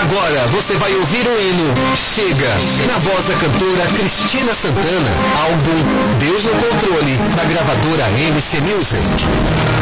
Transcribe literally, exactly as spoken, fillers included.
Agora você vai ouvir o hino Chega, na voz da cantora Cristina Santana, álbum Deus no Controle, da gravadora M C Music.